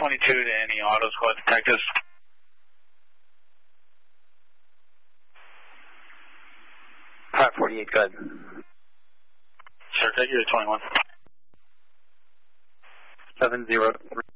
22 to any auto squad detectives. Five 48, good. Sure, take you to 21. 703.